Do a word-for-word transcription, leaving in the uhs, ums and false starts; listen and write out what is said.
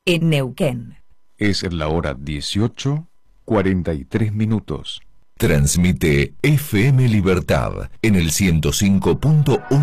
en Neuquén. Es la hora dieciocho, cuarenta y tres minutos. Transmite F M Libertad en el ciento cinco punto uno.